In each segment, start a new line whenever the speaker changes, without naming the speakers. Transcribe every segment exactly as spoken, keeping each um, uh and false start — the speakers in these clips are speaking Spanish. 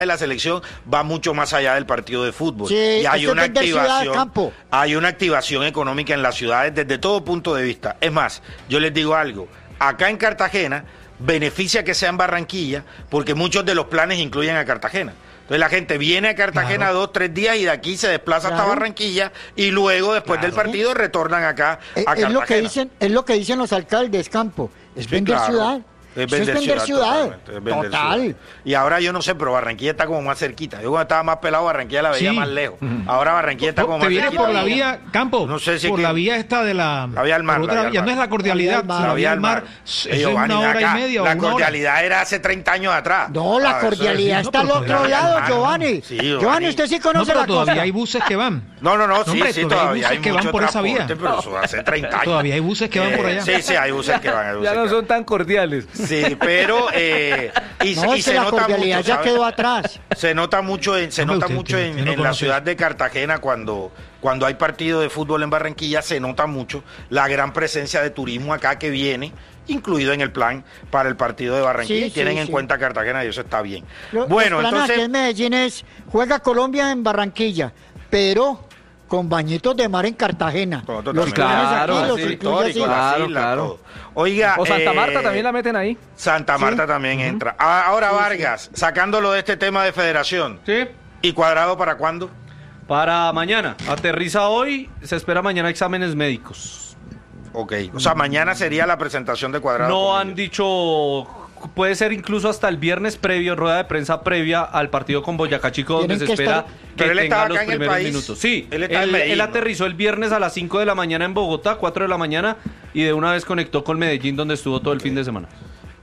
de la selección va mucho más allá del partido de fútbol.
Sí,
y hay una activación,
campo.
hay una activación económica en las ciudades desde todo punto de vista. Es más, yo les digo algo, acá en Cartagena beneficia que sea en Barranquilla, porque muchos de los planes incluyen a Cartagena. Entonces la gente viene a Cartagena claro. dos, tres días y de aquí se desplaza claro. hasta Barranquilla y luego después claro. del partido retornan acá
es,
a Cartagena.
Es lo que dicen, es lo que dicen los alcaldes, campo, es sí, vender claro. ciudad.
Es vender,
es vender ciudad, ciudad.
Es vender
total.
Ciudad. Y ahora yo no sé, pero Barranquilla está como más cerquita. Yo cuando estaba más pelado, Barranquilla la veía sí. más lejos. Uh-huh. Ahora Barranquilla está como
¿Te
más cerquita.
¿Te vienes por la vía, Campo?
No sé si
por
que...
la vía esta de la...
La vía al mar.
Otra,
la vía
ya
al mar.
no es la cordialidad,
la, la vía al mar.
Eso es una hora acá, y media.
La
una
cordialidad
hora.
era hace treinta años atrás.
No, la cordialidad está al otro lado, Giovanni. Giovanni, usted sí conoce la cosa.
Todavía hay buses que van.
No, no, no, sí, sí, todavía hay
que van por esa vía.
Pero eso hace treinta años.
Todavía hay buses que van por allá.
Sí, sí, hay buses que van.
Ya no son tan cordiales.
Sí, pero...
Y, no, y se la nota cordialidad mucho, ya ¿sabes? Quedó atrás.
Se nota mucho en, se no, nota usted, mucho usted, en, usted no en la ciudad de Cartagena cuando, cuando hay partido de fútbol en Barranquilla, se nota mucho la gran presencia de turismo acá que viene, incluido en el plan para el partido de Barranquilla. Sí, y tienen sí, en sí. cuenta Cartagena y eso está bien.
Lo,
bueno,
los
entonces...
Aquí en Medellín es, juega Colombia en Barranquilla, pero... con bañitos de mar en Cartagena.
Todo, los claro, aquí, los sí, histórico, claro, islas, claro. Todo. Oiga,
o Santa
eh,
Marta también la meten ahí.
Santa Marta
sí.
también uh-huh. entra. Ahora sí, Vargas, sí. sacándolo de este tema de federación.
Sí.
¿Y Cuadrado para cuándo?
Para mañana. Aterriza hoy, se espera mañana exámenes médicos.
Ok, o sea, mañana sería la presentación de Cuadrado.
No han ellos. dicho... Puede ser incluso hasta el viernes previo, rueda de prensa previa al partido con Boyacá Chico, donde se espera estar... que tenga los primeros minutos. Sí, él, él, Medellín, él aterrizó ¿no? el viernes a las cinco de la mañana en Bogotá, cuatro de la mañana, y de una vez conectó con Medellín, donde estuvo todo el okay. fin de semana.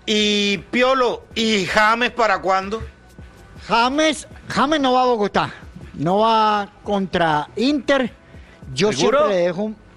Y Piolo, ¿y James para cuándo?
James, James no va a Bogotá, no va contra Inter. Yo
¿Seguro?
siempre le dejo un...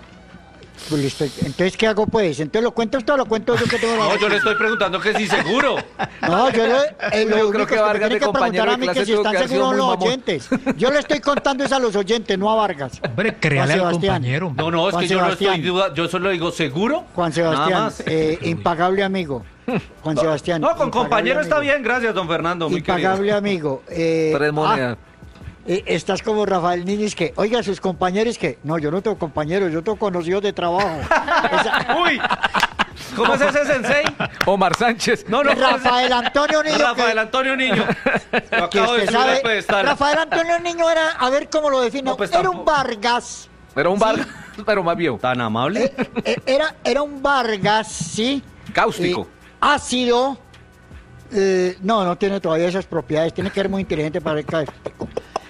Pues estoy... Entonces, ¿qué hago pues? ¿Entonces lo cuento usted o lo cuento yo que tengo la...
No, yo le estoy preguntando que sí, seguro.
No, yo, le, eh, lo
yo
creo que,
que
Vargas me tiene que preguntar a mí que si están seguros los oyentes. Yo le estoy contando eso a los oyentes, no a Vargas.
Hombre, créale al compañero.
No, no, es
Juan
que yo
Sebastián.
no estoy duda, yo solo digo seguro.
Juan Sebastián, eh, impagable amigo. Juan
no,
Sebastián.
No, con compañero amigo. Está bien, gracias, don Fernando. Muy
impagable
querido.
amigo. Eh,
Tres monedas.
Ah, Eh, estás como Rafael Niñez que, oiga, sus compañeros que, no, yo no tengo compañeros, yo tengo conocidos de trabajo. Esa...
Uy, ¿cómo es ese sensei?
Omar Sánchez.
No, no, Rafael Antonio Niño.
Rafael
que...
Antonio Niño.
Lo acabo de sabe, Rafael Antonio Niño era, a ver cómo lo defino, no, pues, era un Vargas.
Era un Vargas, ¿sí? Pero más viejo.
Tan amable.
Eh, eh, era, era un Vargas, sí.
Cáustico.
Eh, ácido. Eh, no, no tiene todavía esas propiedades, tiene que ser muy inteligente para el cáustico.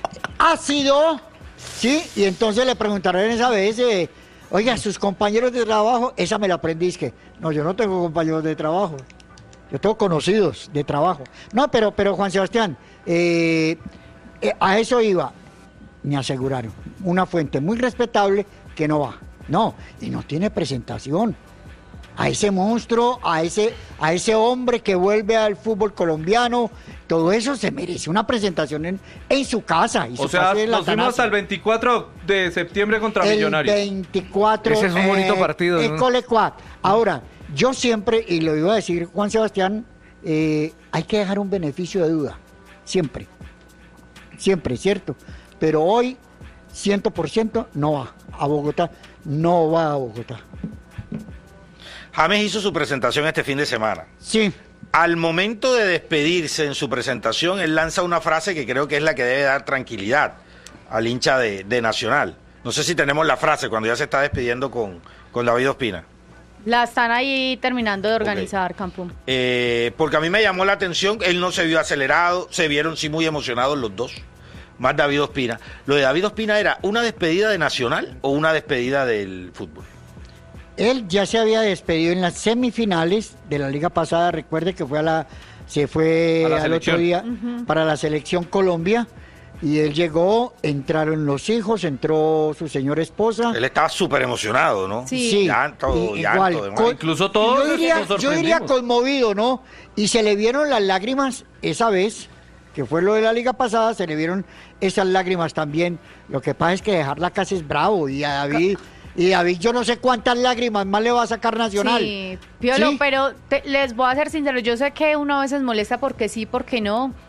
Ácido, sí, y entonces le preguntaron esa vez, eh, oiga, sus compañeros de trabajo, esa me la aprendí, es que, no, yo no tengo compañeros de trabajo, yo tengo conocidos de trabajo. No, pero, pero Juan Sebastián, eh, eh, a eso iba, me aseguraron, una fuente muy respetable que no va, no, y no tiene presentación. A ese monstruo, a ese, a ese hombre que vuelve al fútbol colombiano, todo eso se merece una presentación en, en su casa. Y
o
su
sea,
casa
nos fuimos hasta el veinticuatro de septiembre contra
el
Millonarios.
veinticuatro.
Ese es un bonito
eh,
partido.
¿no? Colecuat. Ahora, yo siempre, y lo iba a decir Juan Sebastián, eh, hay que dejar un beneficio de duda. Siempre. Siempre, ¿cierto? Pero hoy, cien por ciento no va a Bogotá. No va a Bogotá.
James hizo su presentación este fin de semana.
Sí.
Al momento de despedirse en su presentación, él lanza una frase que creo que es la que debe dar tranquilidad al hincha de, de Nacional. No sé si tenemos la frase cuando ya se está despidiendo con, con David Ospina.
La están ahí terminando de organizar, okay. Campo.
Eh, porque a mí me llamó la atención, él no se vio acelerado, se vieron sí muy emocionados los dos, más David Ospina. ¿Lo de David Ospina era una despedida de Nacional o una despedida del fútbol?
Él ya se había despedido en las semifinales de la liga pasada, recuerde que fue a la, se fue
a la
al
selección.
otro día
Uh-huh.
para la selección Colombia, y él llegó, entraron los hijos, entró su señora esposa.
Él estaba súper emocionado, ¿no?
Sí.
Sí,
Llanto,
y-
llanto,
igual,
demás.
con-
Incluso todos
yo diría,
nos
yo diría
sorprendimos.
conmovido, ¿no? Y se le vieron las lágrimas esa vez, que fue lo de la liga pasada, se le vieron esas lágrimas también. Lo que pasa es que dejar la casa es bravo, y a David... Y David, yo no sé cuántas lágrimas más le va a sacar Nacional.
Sí, Piolo,
¿Sí?
pero te- les voy a ser sincero, yo sé que uno a veces molesta porque sí, porque no,